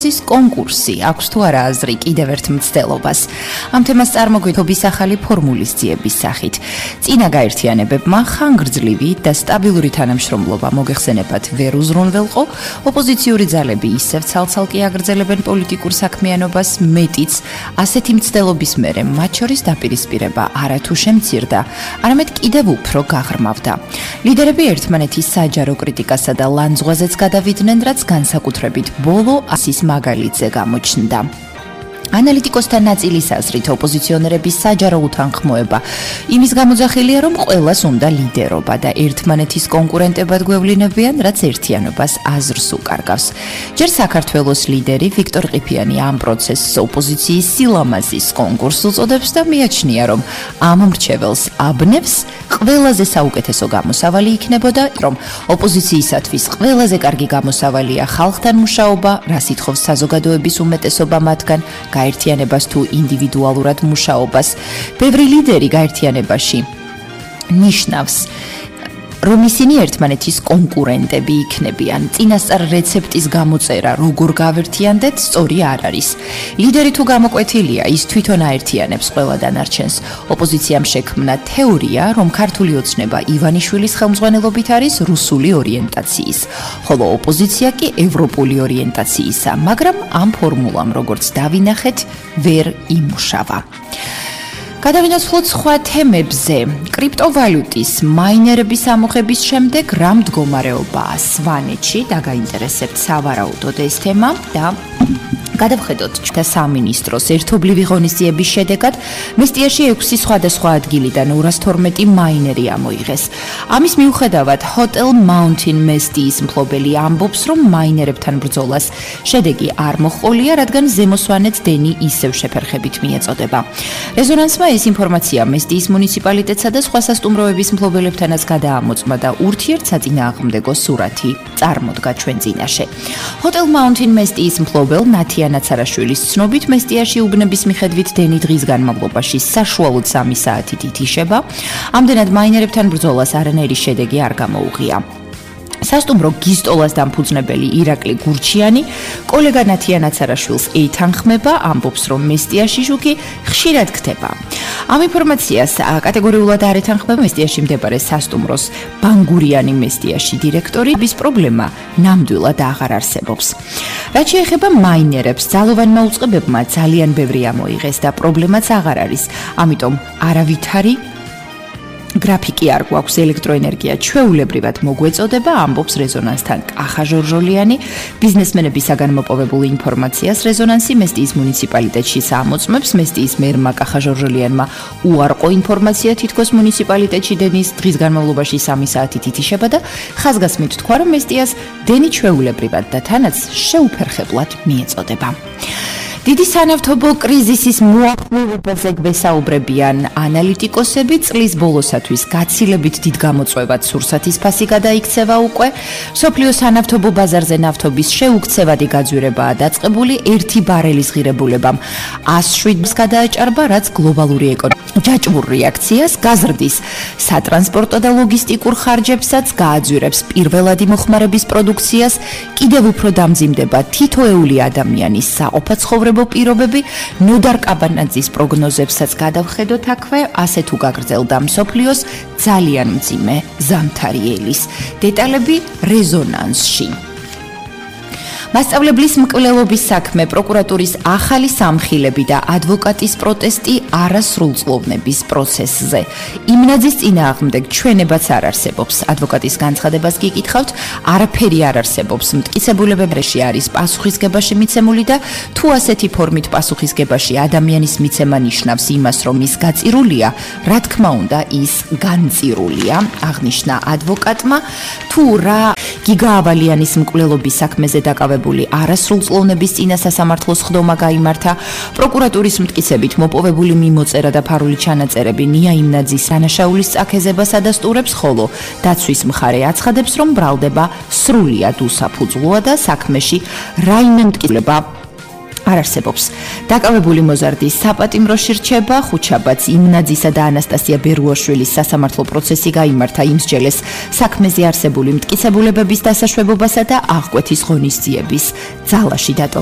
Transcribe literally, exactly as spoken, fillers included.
ის კონკურსი აქვს თუ არა აზრი კიდევ ერთ მცდელობას. Ამ თემას წარმოგვიდგენთ ახალი ფორმულის ძიების სახით. წინა გაერთიანებებმა ხანგრძლივი და სტაბილური თანამშრომლობა მოგეხსენებათ ვერ უზრუნველყო, ოპოზიციური ძალები ისევ ცალ-ცალკე აგრძელებენ პოლიტიკურ საქმიანობას, მეტიც ასეთი მცდელობის მერე მათ შორის დაპირისპირება არათუ შემცირდა, არამედ კიდევ უფრო გაღრმავდა. ლიდერები ერთმანეთის საჯარო კრიტიკასა და ლანძღვაზეც გადავიდნენ, რაც განსაკუთრებით ბოლო ასის მაგალითზე გამოჩნდა. ანალიტიკოსთა ნაწილის აზრით ოპოზიციონერების საჯარო უთანხმოება იმის გამოძახილია, რომ ყველას უნდა ლიდერობა და ერთმანეთის კონკურენტებად გვევლინებიან, რაც ერთიანობას აზრს უკარგავს. ჯერ საქართველოს ლიდერი ვიქტორ ყიფიანი ამ პროცესს ოპოზიციის სილამაზის კონკურსს უწოდებს და მიაჩნია, რომ ამ მრჩეველს აბნევს ყველაზე საუკეთესო გამოსავალი იქნებოდა, რომ ოპოზიციისათვის ყველაზე კარგი გამოსავალია ხალხთან მუშაობა, რას ითხოვს საზოგადოების უმეტესობა მათგან, გაერთიანებას თუ ინდივიდუალურად მუშაობას. ბევრი ლიდერი გაერთიანებაში ნიშნავს, რომ ისინი ერთმანეთის კონკურენტები იქნებიან. წინასწარ რეცეპტის გამოწერა, როგორ გავერთიანდეთ, სწორი არ არის. ლიდერი თუ გამოკვეთილია, ის თვითონ აერთიანებს ყველა დანარჩენს. ოპოზიციამ შექმნა თეორია, რომ ქართული ოცნება ივანიშვილის ხელმძღვანელობით არის რუსული ორიენტაციის, ხოლო ოპოზიცია კი ევროპული ორიენტაციისა, მაგრამ ამ ფორმულამ, როგორც დავინახეთ, ვერ იმუშავა. გადავინაცვლოთ სხვა თემებზე. კრიპტოვალუტის მაინერების ამოღების შემდეგ რა მდგომარეობაა სვანეთში და გაინტერესებთ სავარაუდოდ ეს თემა და გადავხედოთ ჩვენთა სამინისტროს ერთობლივი ღონისძიების შედეგად მესტიაში ექვსი სხვადასხვა ადგილიდან ორას თორმეტი მაინერი ამოიღეს. ამის მიუხედავად Hotel Mountain Mestis მფლობელი ამბობს, რომ მაინერებთან ბრძოლას შედეგი არ მოჰყოლია, რადგან ზემოსვანეთ დენი ისევ შეფერხებით მიეწოდება. რეზონანსმა ეს ინფორმაცია მესტიის მუნიციპალიტეტსა და სხვა სასტუმროების მფლობელებთანაც გადაამოწმა და ურთიერთსაწინააღმდეგო სურათი წარმოდგა ჩვენ წინაშე. Hotel Mountain Mestis მფლობელ ნათია ნაცარაშვილის ცნობით მესტიაში უბნების მიხედვით დენი დღის განმავლობაში საშუალოდ სამი საათით ითიშება. ამდენად მაინერებთან ბრძოლას არანაირი შედეგი არ გამოუღია. სასტუმრო გისტოლას დამფუძნებელი ირაკლი გურჩიანი კოლეგა ნათია ნაცარაშვილს ეთანხმება, ამბობს, რომ მესტიაში შუქი ხშირად ხდება. ამ ინფორმაციას კატეგორიულად არ ეთანხმება მესტიაში მდებარე სასტუმროს ბანგურიანი მესტიაში დირექტორი, ის პრობლემა ნამდვილად აღარ არსებობს. რაც შეეხება მაინერებს, ძალოვანმა უწყებებმა ძალიან ბევრი ამოიღეს და პრობლემაც აღარ არის, ამიტომ არავითარი გრაფიკი არ გვაქვს, ელექტროენერგია ჩვეულებრივად მოგვეწოდება, ამბობს რეზონანსთან კახა ჟორჟოლიანი. ბიზნესმენებისაგან მოპოვებულ ინფორმაციას რეზონანსი მესტიის მუნიციპალიტეტში ამოწმებს. მესტიის მერმა კახა ჟორჟოლიანმა უარყო ინფორმაცია, თითქოს მუნიციპალიტეტში დენის დღის განმავლობაში სამი საათით ითიშება და ხაზგასმით თქვა, რომ მესტიას დენი ჩვეულებრივად და თანაც შეუფერხებლად მიეწოდება. დიდი სანავთობო კრიზისის მოახლოვებაზე გვესაუბრებიან ანალიტიკოსები. წლის ბოლოსათვის გაცილებით დიდ გამოწვევად სურსათის ფასი გადაიქცევა უკვე. მსოფლიო სანავთობო ბაზარზე ნავთობის შეუქცევადი გაძვირებაა დაწყებული. ერთი ბარელის ღირებულებამ ას შვიდს გადააჭარბა, რაც გლობალური ეკონომიკის ჯაჭვურ რეაქციას გაზრდის სატრანსპორტო და ლოგისტიკურ ხარჯებსაც, გააძვირებს პირველადი მოხმარების პროდუქციას, კიდევ უფრო დამძიმდება თითოეული ადამიანის საყოფაცხოვრებო პირობები. ნოდარ კაბანაძის პროგნოზებსაც გადავხედოთ აქვე, ასე თუ გაგრძელდა მსოფლიოს ძალიან მძიმე ზამთარიელის. დეტალები რეზონანსში. მასწავლებლის მკვლელობის საქმე, პროკურატურის ახალი სამხილები და ადვოკატის პროტესტი არასრულწლოვნების პროცესზე. იმნაძის წინააღმდეგ ჩვენებაც არ არსებობს. ადვოკატის განცხადებას გიკითხავთ, არაფერი არ არსებობს. მტკიცებულებებში არის პასუხისგებაში მიცემული და თუ ასეთი ფორმით პასუხისგებაში ადამიანის მიცემა ნიშნავს იმას, რომ ის გაწირულია, რა თქმა უნდა, ის განწირულია, აღნიშნა ადვოკატმა. თუ რა გიგა ავალიანის მკვლელობის საქმეზე დაკავებული არასრულწლოვნების წინა სასამართლოს ხდომა გაიმართა. პროკურატურის მტკიცებით მოპოვებული მიმოწერა და ფარული ჩანაწერები ნია იმნაძის დანაშაულის წაქეზებას ადასტურებს, ხოლო დაცვის მხარე აცხადებს, რომ ბრალდება სრულიად უსაფუძვლოა და საქმეში რაიმე მტკიცება არ არსებობს. დაკავებული მოზარდის საპატიმროში რჩება, ხუჩაბაც იმნაძისა და ანასტასია ბერუაშვილის სასამართლო პროცესი გაიმართა იმსჯელეს საქმეზე არსებული მტკიცებულებების დასაშვებობასა და აღკვეთის ღონისძიების ძალაში დატოვებას.